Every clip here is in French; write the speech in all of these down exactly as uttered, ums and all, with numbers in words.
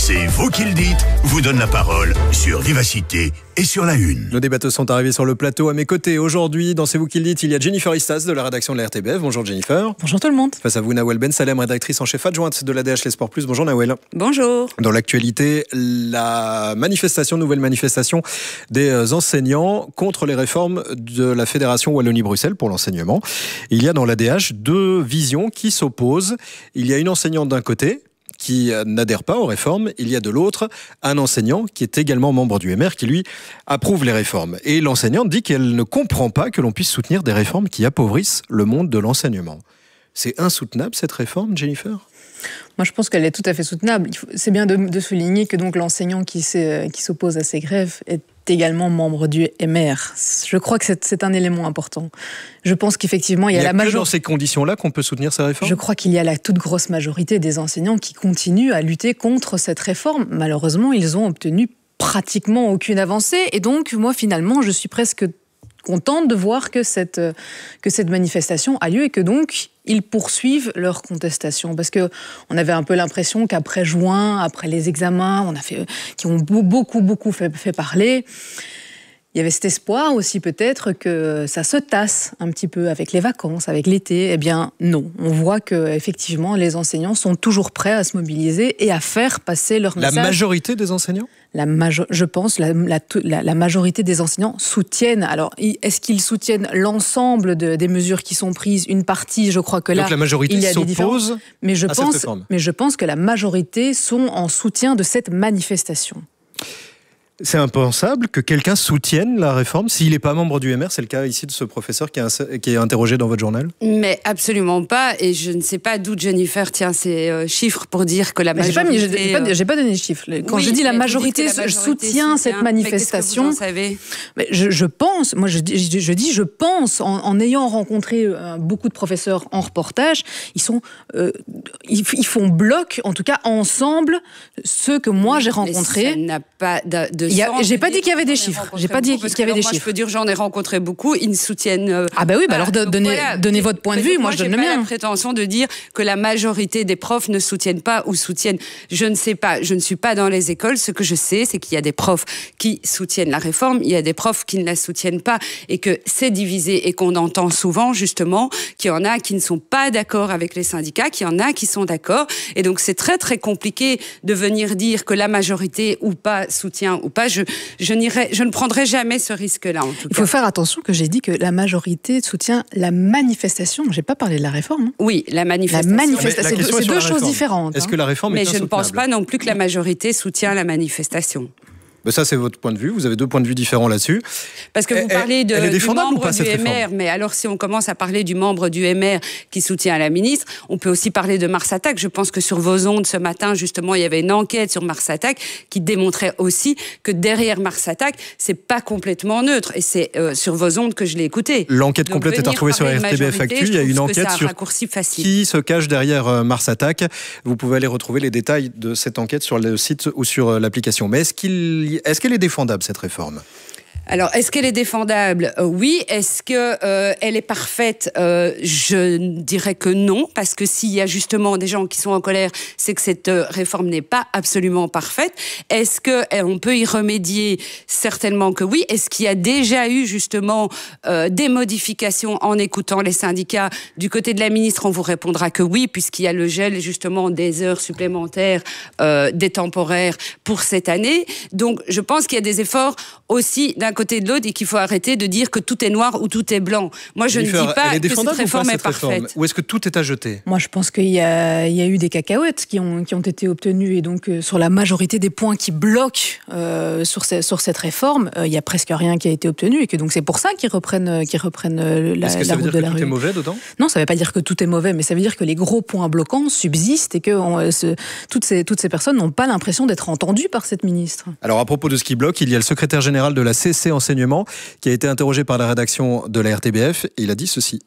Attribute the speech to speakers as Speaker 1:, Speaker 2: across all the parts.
Speaker 1: C'est vous qui le dites, vous donne la parole sur Vivacité et sur La Une.
Speaker 2: Nos débatteurs sont arrivés sur le plateau à mes côtés. Aujourd'hui, dans C'est vous qui le dites, il y a Jennifer Istas de la rédaction de la R T B F. Bonjour Jennifer.
Speaker 3: Bonjour tout le monde.
Speaker 2: Face à vous, Nawel Ben Salem, rédactrice en chef adjointe de l'A D H Les Sports Plus. Bonjour Nawel.
Speaker 4: Bonjour.
Speaker 2: Dans l'actualité, la manifestation, nouvelle manifestation des enseignants contre les réformes de la Fédération Wallonie-Bruxelles pour l'enseignement. Il y a dans l'A D H deux visions qui s'opposent. Il y a une enseignante d'un côté qui n'adhère pas aux réformes, il y a de l'autre un enseignant qui est également membre du M R qui lui approuve les réformes. Et l'enseignante dit qu'elle ne comprend pas que l'on puisse soutenir des réformes qui appauvrissent le monde de l'enseignement. C'est insoutenable cette réforme, Jennifer ?
Speaker 3: Moi, je pense qu'elle est tout à fait soutenable. C'est bien de, de souligner que donc l'enseignant qui, qui s'oppose à ces grèves est également membre du M R. Je crois que c'est, c'est un élément important. Je pense qu'effectivement, il y a, il y a la majorité.
Speaker 2: Que dans ces conditions-là qu'on peut soutenir ces réformes ?
Speaker 3: Je crois qu'il y a la toute grosse majorité des enseignants qui continuent à lutter contre cette réforme. Malheureusement, ils ont obtenu pratiquement aucune avancée. Et donc, moi, finalement, je suis presque contente de voir que cette, que cette manifestation a lieu et que donc ils poursuivent leur contestation. Parce qu'on avait un peu l'impression qu'après juin, après les examens, on a fait, qui ont beaucoup, beaucoup fait, fait parler, il y avait cet espoir aussi peut-être que ça se tasse un petit peu avec les vacances, avec l'été. Eh bien non, on voit qu'effectivement les enseignants sont toujours prêts à se mobiliser et à faire passer leur message.
Speaker 2: La majorité des enseignants ?
Speaker 3: La majo- je pense la, la, la, la majorité des enseignants soutiennent. Alors, est-ce qu'ils soutiennent l'ensemble de, des mesures qui sont prises ? Une partie, je crois que là,
Speaker 2: donc la majorité
Speaker 3: il y a des
Speaker 2: s'oppose
Speaker 3: mais je
Speaker 2: à
Speaker 3: pense,
Speaker 2: cette réforme.
Speaker 3: Mais je pense que la majorité sont en soutien de cette manifestation.
Speaker 2: C'est impensable que quelqu'un soutienne la réforme s'il n'est pas membre du M R. C'est le cas ici de ce professeur qui est, qui est interrogé dans votre journal.
Speaker 4: Mais absolument pas. Et je ne sais pas d'où Jennifer tient ces euh, chiffres pour dire que la mais majorité...
Speaker 3: J'ai pas, mis, j'ai, pas, j'ai pas donné de chiffres. Quand oui, je dis la majorité, la majorité soutient cette manifestation...
Speaker 4: Mais qu'est-ce que vous en savez ?
Speaker 3: mais je, je pense, moi je, je, je dis je pense, en, en ayant rencontré euh, beaucoup de professeurs en reportage, ils, sont, euh, ils, ils font bloc, en tout cas ensemble, ceux que moi j'ai rencontrés.
Speaker 4: Mais ça n'a pas de... de
Speaker 3: A, j'ai pas dit qu'il y avait des chiffres. J'ai pas dit qu'il y avait des
Speaker 4: moi,
Speaker 3: chiffres.
Speaker 4: Je peux dire j'en ai rencontré beaucoup. Ils ne soutiennent. Euh,
Speaker 3: ah bah oui, bah alors de, donnez, voilà. donnez votre point de vue. Moi,
Speaker 4: moi
Speaker 3: je donne le mien.
Speaker 4: J'ai pas la prétention de dire que la majorité des profs ne soutiennent pas ou soutiennent. Je ne sais pas. Je ne suis pas dans les écoles. Ce que je sais, c'est qu'il y a des profs qui soutiennent la réforme. Il y a des profs qui ne la soutiennent pas et que c'est divisé et qu'on entend souvent justement qu'il y en a qui ne sont pas d'accord avec les syndicats, qu'il y en a qui sont d'accord. Et donc c'est très très compliqué de venir dire que la majorité ou pas soutient ou pas. Je je Je ne prendrai jamais ce risque-là, en tout cas.
Speaker 3: Il faut faire attention que j'ai dit que la majorité soutient la manifestation. Je n'ai pas parlé de la réforme. Hein.
Speaker 4: Oui, la manifestation.
Speaker 3: La manifestation, c'est, c'est deux choses différentes.
Speaker 2: Est-ce que la réforme
Speaker 4: Mais
Speaker 2: est
Speaker 4: je ne pense pas non plus que la majorité soutient la manifestation.
Speaker 2: Ben ça, c'est votre point de vue. Vous avez deux points de vue différents là-dessus.
Speaker 4: Parce que vous parlez de,
Speaker 2: elle est
Speaker 4: du
Speaker 2: défendable
Speaker 4: membre
Speaker 2: ou pas,
Speaker 4: du
Speaker 2: cette
Speaker 4: M R,
Speaker 2: réforme ?
Speaker 4: mais alors si on commence à parler du membre du M R qui soutient la ministre, on peut aussi parler de Mars Attack. Je pense que sur vos ondes ce matin, justement, il y avait une enquête sur Mars Attack qui démontrait aussi que derrière Mars Attack, c'est pas complètement neutre. Et c'est euh, sur vos ondes que je l'ai écouté.
Speaker 2: L'enquête
Speaker 4: Donc,
Speaker 2: complète est à retrouver sur R T B F Actu. Il y a une enquête sur qui se cache derrière Mars Attack. Vous pouvez aller retrouver les détails de cette enquête sur le site ou sur l'application. Mais est-ce qu'il, est-ce qu'elle est défendable, cette réforme ?
Speaker 4: Alors, est-ce qu'elle est défendable ? euh, Oui. Est-ce qu'elle euh, est parfaite ? euh, Je dirais que non, parce que s'il y a justement des gens qui sont en colère, c'est que cette euh, réforme n'est pas absolument parfaite. Est-ce qu'on peut y remédier ? Certainement que oui. Est-ce qu'il y a déjà eu justement euh, des modifications en écoutant les syndicats ? Du côté de la ministre, on vous répondra que oui, puisqu'il y a le gel justement des heures supplémentaires, euh, des temporaires pour cette année. Donc, je pense qu'il y a des efforts aussi d'un côté de l'autre et qu'il faut arrêter de dire que tout est noir ou tout est blanc. Moi, je Jennifer, ne dis pas que cette réforme est parfaite. Réforme
Speaker 2: ou est-ce que tout est à jeter ?
Speaker 3: Moi, je pense qu'il y a, il y a eu des cacahuètes qui ont, qui ont été obtenues et donc euh, sur la majorité des points qui bloquent euh, sur, ce, sur cette réforme, euh, il y a presque rien qui a été obtenu et que donc c'est pour ça qu'ils reprennent, qu'ils reprennent la,
Speaker 2: est-ce que
Speaker 3: la
Speaker 2: route de la rue. Est-ce que ça veut dire que tout est mauvais dedans ?
Speaker 3: Non, ça ne veut pas dire que tout est mauvais, mais ça veut dire que les gros points bloquants subsistent et que on, ce, toutes, ces, toutes ces personnes n'ont pas l'impression d'être entendues par cette ministre.
Speaker 2: Alors à propos de ce qui bloque, il y a le secrétaire général de la C C Enseignement qui a été interrogé par la rédaction de la R T B F et il a dit ceci.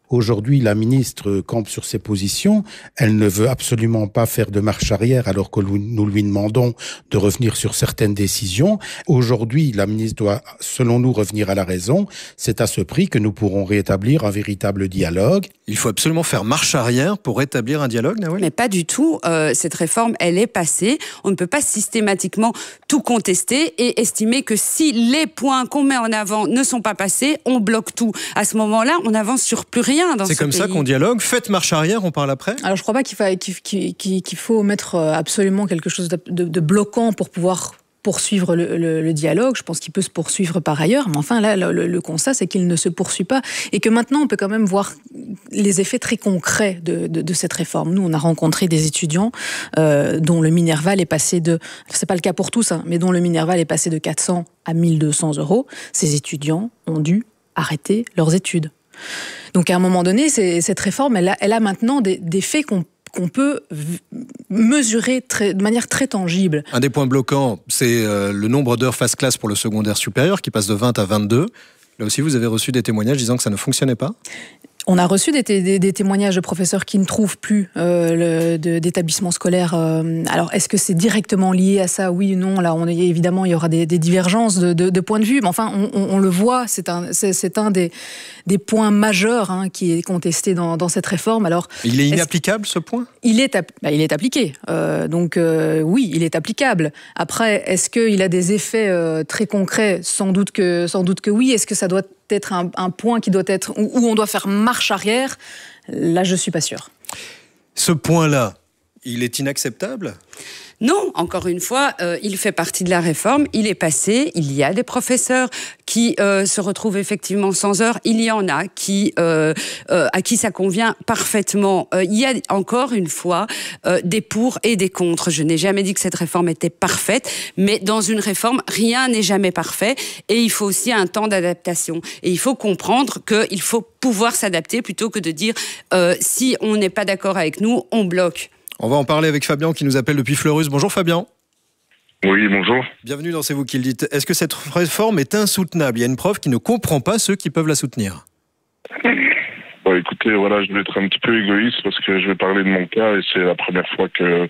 Speaker 5: Aujourd'hui, la ministre campe sur ses positions. Elle ne veut absolument pas faire de marche arrière alors que nous lui demandons de revenir sur certaines décisions. Aujourd'hui, la ministre doit, selon nous, revenir à la raison. C'est à ce prix que nous pourrons rétablir un véritable dialogue.
Speaker 2: Il faut absolument faire marche arrière pour rétablir un dialogue, Nawel ?
Speaker 4: Mais pas du tout. Euh, cette réforme, elle est passée. On ne peut pas systématiquement tout contester et estimer que si les points qu'on met en avant ne sont pas passés, on bloque tout. À ce moment-là, on n'avance sur plus rien.
Speaker 2: C'est comme
Speaker 4: pays.
Speaker 2: ça qu'on dialogue. Faites marche arrière, on parle après.
Speaker 3: Alors je ne crois pas qu'il faut, qu'il, qu'il, qu'il faut mettre absolument quelque chose de, de, de bloquant pour pouvoir poursuivre le, le, le dialogue. Je pense qu'il peut se poursuivre par ailleurs, mais enfin là, le, le constat, c'est qu'il ne se poursuit pas et que maintenant, on peut quand même voir les effets très concrets de, de, de cette réforme. Nous, on a rencontré des étudiants euh, dont le Minerval est passé de, c'est pas le cas pour tous, hein, mais dont le Minerval est passé de quatre cents à mille deux cents euros. Ces étudiants ont dû arrêter leurs études. Donc à un moment donné, c'est, cette réforme, elle a, elle a maintenant des, des faits qu'on, qu'on peut v- mesurer très, de manière très tangible.
Speaker 2: Un des points bloquants, c'est euh, le nombre d'heures face classe pour le secondaire supérieur qui passe de vingt à vingt-deux. Là aussi, vous avez reçu des témoignages disant que ça ne fonctionnait pas ?
Speaker 3: On a reçu des, des, des témoignages de professeurs qui ne trouvent plus euh, le, de, d'établissements scolaires. Euh, alors, est-ce que c'est directement lié à ça ? Oui ou non ? Là, on est, évidemment, il y aura des, des divergences de, de, de points de vue. Mais enfin, on, on, on le voit, c'est un, c'est, c'est un des, des points majeurs hein, qui est contesté dans, dans cette réforme. Alors,
Speaker 2: il est inapplicable, ce point ?
Speaker 3: Il est, bah, il est appliqué. Euh, donc, euh, oui, il est applicable. Après, est-ce qu'il a des effets euh, très concrets ? Sans doute que, sans doute que oui. Est-ce que ça doit être un, un point qui doit être où, où on doit faire marche arrière? Là, je suis pas sûre.
Speaker 2: Ce point-là, il est inacceptable ?
Speaker 4: Non, encore une fois, euh, il fait partie de la réforme, il est passé, il y a des professeurs qui euh, se retrouvent effectivement sans heures, il y en a qui, euh, euh, à qui ça convient parfaitement. Euh, il y a encore une fois euh, des pour et des contre. Je n'ai jamais dit que cette réforme était parfaite, mais dans une réforme, rien n'est jamais parfait et il faut aussi un temps d'adaptation. Et il faut comprendre qu'il faut pouvoir s'adapter plutôt que de dire euh, si on n'est pas d'accord avec nous, on bloque.
Speaker 2: On va en parler avec Fabien qui nous appelle depuis Fleurus. Bonjour Fabien.
Speaker 6: Oui, bonjour.
Speaker 2: Bienvenue dans C'est vous qui le dites. Est-ce que cette réforme est insoutenable ? Il y a une prof qui ne comprend pas ceux qui peuvent la soutenir.
Speaker 6: Bon, écoutez, voilà, je vais être un petit peu égoïste parce que je vais parler de mon cas et c'est la première fois que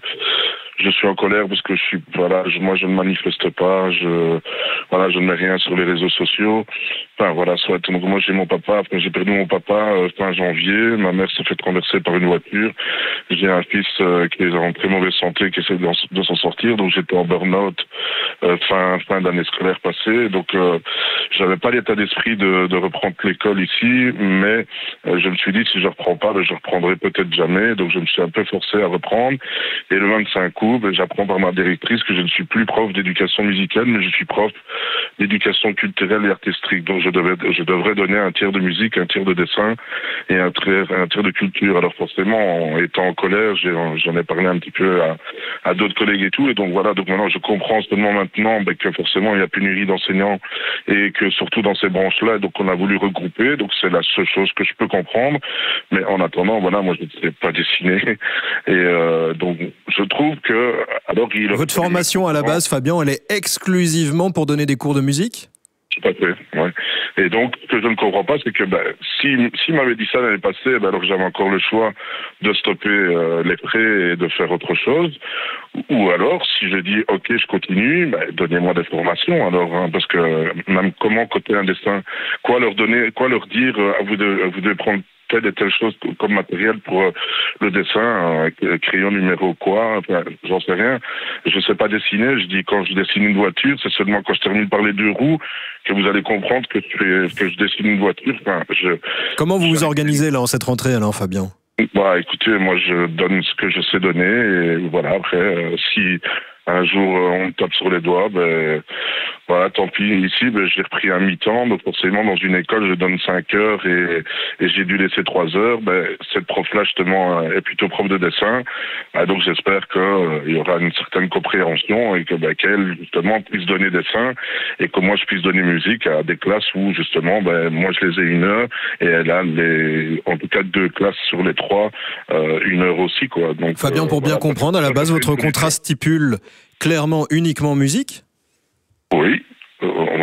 Speaker 6: je suis en colère parce que je suis, voilà, je, moi je ne manifeste pas, je, voilà, je ne mets rien sur les réseaux sociaux. Enfin, voilà, soit, donc moi j'ai mon papa, après j'ai perdu mon papa euh, fin janvier, ma mère s'est fait renverser par une voiture, j'ai un fils euh, qui est en très mauvaise santé, qui essaie de, de s'en sortir, donc j'étais en burn-out euh, fin, fin d'année scolaire passée, donc euh, j'avais pas l'état d'esprit de, de reprendre l'école ici, mais euh, je me suis dit si je reprends pas, ben, je reprendrai peut-être jamais, donc je me suis un peu forcé à reprendre, et le vingt-cinq août, ben, j'apprends par ma directrice que je ne suis plus prof d'éducation musicale, mais je suis prof d'éducation culturelle et artistique, donc je Je, devais, je devrais donner un tiers de musique, un tiers de dessin et un tiers, un tiers de culture. Alors forcément, en étant en colère, j'ai, j'en ai parlé un petit peu à, à d'autres collègues et tout. Et donc voilà, donc maintenant je comprends seulement maintenant ben, que forcément il y a pénurie d'enseignants et que surtout dans ces branches-là, donc on a voulu regrouper. Donc c'est la seule chose que je peux comprendre. Mais en attendant, voilà, moi je ne sais pas dessiner. Et euh, donc je trouve que... Alors, il
Speaker 2: Votre formation à la base, Fabien, elle est exclusivement pour donner des cours de musique ?
Speaker 6: Tout à fait, ouais. Et donc, ce que je ne comprends pas, c'est que ben, si s'il m'avait dit ça l'année passée, ben, alors j'avais encore le choix de stopper euh, les prêts et de faire autre chose. Ou alors, si je dis, ok, je continue, ben, donnez-moi des formations. Alors, hein, parce que même comment coter un dessin, quoi leur donner, quoi leur dire, euh, vous, devez, vous devez prendre telle et telle chose comme matériel pour euh, le dessin, euh, crayon numéro quoi, enfin, j'en sais rien. Je sais pas dessiner, je dis quand je dessine une voiture, c'est seulement quand je termine par les deux roues que vous allez comprendre que, tu fais, que je dessine une voiture. Enfin, je,
Speaker 2: Comment vous
Speaker 6: je,
Speaker 2: vous organisez là en cette rentrée alors, Fabien ?
Speaker 6: Bah écoutez, moi je donne ce que je sais donner et voilà, après, euh, si un jour euh, on me tape sur les doigts, ben voilà, tant pis. Ici, ben, j'ai repris un mi-temps, donc forcément dans une école, je donne cinq heures et, et j'ai dû laisser trois heures. Ben, cette prof-là, justement, est plutôt prof de dessin. Ah, donc j'espère qu'il euh, y aura une certaine compréhension et que ben, qu'elle, justement, puisse donner dessin et que moi, je puisse donner musique à des classes où, justement, ben, moi, je les ai une heure et elle a, les, en tout cas, deux classes sur les trois, euh, une heure aussi, quoi. Donc,
Speaker 2: Fabien, pour euh, bien voilà, comprendre, à la base, votre contrat stipule clairement uniquement musique ?
Speaker 6: Oui, euh, oui,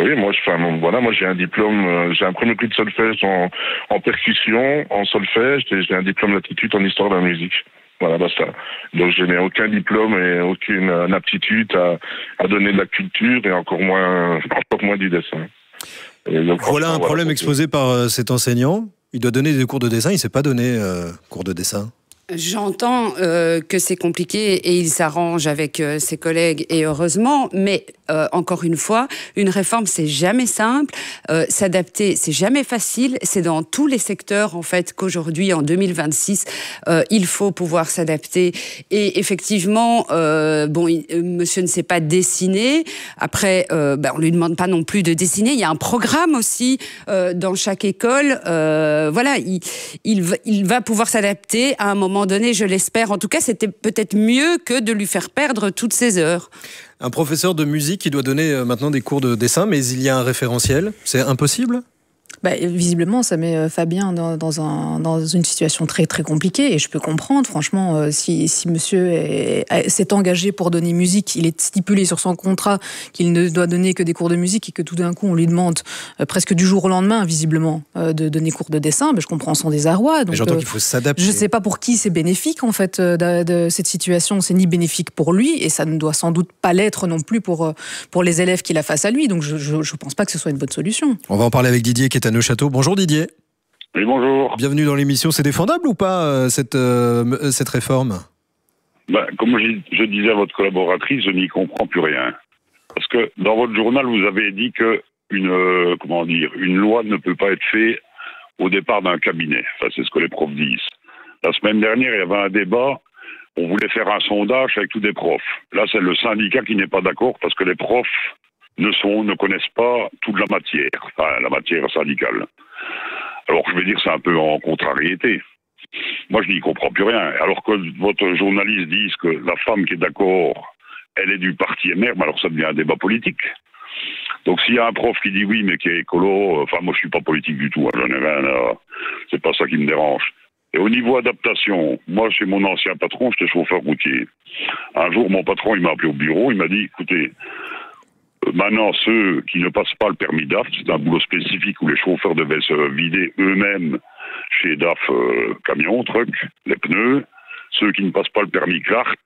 Speaker 6: oui, moi, je fais un, voilà, moi, j'ai un diplôme, euh, j'ai un premier prix de solfège en, en percussion, en solfège, et j'ai un diplôme d'aptitude en histoire de la musique. Voilà, basta. Donc, je n'ai aucun diplôme et aucune euh, aptitude à, à donner de la culture et encore moins, encore moins du dessin. Et donc,
Speaker 2: voilà un problème
Speaker 6: voilà,
Speaker 2: exposé par euh, cet enseignant. Il doit donner des cours de dessin, il ne s'est pas donné euh, cours de dessin.
Speaker 4: J'entends euh, que c'est compliqué et il s'arrange avec euh, ses collègues et heureusement, mais euh, encore une fois, une réforme c'est jamais simple, euh, s'adapter c'est jamais facile, c'est dans tous les secteurs en fait qu'aujourd'hui en deux mille vingt-six euh, il faut pouvoir s'adapter et effectivement, euh, bon, il, euh, monsieur ne sait pas dessiner, après euh, ben, on lui demande pas non plus de dessiner, il y a un programme aussi euh, dans chaque école, euh, voilà, il, il, va, il va pouvoir s'adapter à un moment donné, je l'espère. En tout cas, c'était peut-être mieux que de lui faire perdre toutes ses heures.
Speaker 2: Un professeur de musique qui doit donner maintenant des cours de dessin, mais il y a un référentiel. C'est impossible ?
Speaker 3: Bah, visiblement, ça met Fabien dans, dans, un, dans une situation très très compliquée et je peux comprendre, franchement, euh, si, si monsieur est, s'est engagé pour donner musique, il est stipulé sur son contrat qu'il ne doit donner que des cours de musique et que tout d'un coup on lui demande euh, presque du jour au lendemain, visiblement, euh, de donner cours de dessin, bah, je comprends son désarroi. Donc,
Speaker 2: j'entends
Speaker 3: euh,
Speaker 2: qu'il faut s'adapter.
Speaker 3: Je ne sais pas pour qui c'est bénéfique en fait de, de cette situation, c'est ni bénéfique pour lui et ça ne doit sans doute pas l'être non plus pour, pour les élèves qu'il a face à lui, donc je ne pense pas que ce soit une bonne solution.
Speaker 2: On va en parler avec Didier qui est à Neuchâteau. Bonjour Didier.
Speaker 6: Oui, bonjour.
Speaker 2: Bienvenue dans l'émission. C'est défendable ou pas euh, cette, euh, cette réforme ?
Speaker 7: Ben, comme je, je disais à votre collaboratrice, je n'y comprends plus rien. Parce que dans votre journal, vous avez dit que une, euh, comment dire, une loi ne peut pas être faite au départ d'un cabinet. Enfin, c'est ce que les profs disent. La semaine dernière, il y avait un débat. On voulait faire un sondage avec tous des profs. Là, c'est le syndicat qui n'est pas d'accord parce que les profs ne sont, ne connaissent pas toute la matière, enfin, la matière syndicale. Alors, je vais dire, c'est un peu en contrariété. Moi, je n'y comprends plus rien. Alors que votre journaliste dise que la femme qui est d'accord, elle est du parti M R, mais alors ça devient un débat politique. Donc, s'il y a un prof qui dit oui, mais qui est écolo, enfin, moi, je suis pas politique du tout, hein, j'en ai rien à... C'est pas ça qui me dérange. Et au niveau adaptation, moi, chez mon ancien patron, j'étais chauffeur routier. Un jour, mon patron, il m'a appelé au bureau, il m'a dit, écoutez, maintenant, ceux qui ne passent pas le permis D A F, c'est un boulot spécifique où les chauffeurs devaient se vider eux-mêmes chez D A F, euh, camion, truck, les pneus. Ceux qui ne passent pas le permis Clark,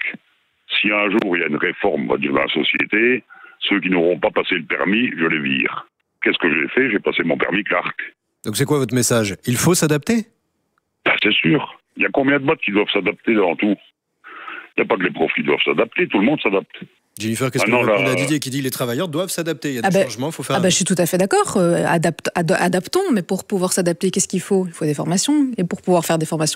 Speaker 7: si un jour il y a une réforme, on va dire, dans la société, ceux qui n'auront pas passé le permis, je les vire. Qu'est-ce que j'ai fait ? J'ai passé mon permis Clark.
Speaker 2: Donc c'est quoi votre message ? Il faut s'adapter ?
Speaker 7: Ben, c'est sûr. Il y a combien de boîtes qui doivent s'adapter dans tout ? Il n'y a pas que les profs qui doivent s'adapter, tout le monde s'adapte.
Speaker 2: Jennifer, qu'est-ce
Speaker 7: ah
Speaker 2: que
Speaker 7: non,
Speaker 2: vous répondez
Speaker 7: là...
Speaker 2: à Didier qui dit que les travailleurs doivent s'adapter ? Il y a des
Speaker 3: ah ben,
Speaker 2: changements, il faut faire...
Speaker 3: Ah ben, je suis tout à fait d'accord. Euh, adapt, ad, adaptons, mais pour pouvoir s'adapter, qu'est-ce qu'il faut ? Il faut des formations. Et pour pouvoir faire des formations,